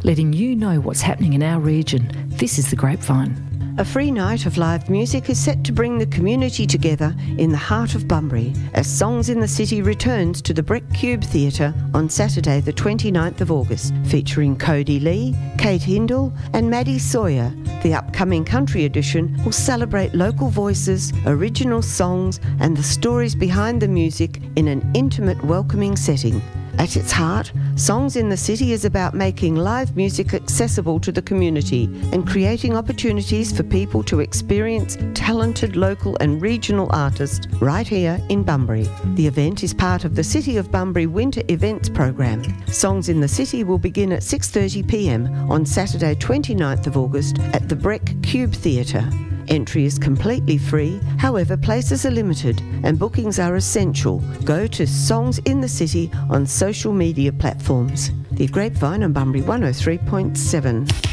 letting you know what's happening in our region. This is The Grapevine. A free night of live music is set to bring the community together in the heart of Bunbury as Songs in the City returns to the Breck Cube Theatre on Saturday the 29th of August, featuring Cody Lee, Kate Hindle and Maddie Sawyer. The upcoming country edition will celebrate local voices, original songs and the stories behind the music in an intimate, welcoming setting. At its heart, Songs in the City is about making live music accessible to the community and creating opportunities for people to experience talented local and regional artists right here in Bunbury. The event is part of the City of Bunbury Winter Events program. Songs in the City will begin at 6:30 p.m. on Saturday 29th of August at the Breck Cube Theatre. Entry is completely free, however places are limited and bookings are essential. Go to Songs in the City on social media platforms. The Grapevine on Bunbury 103.7.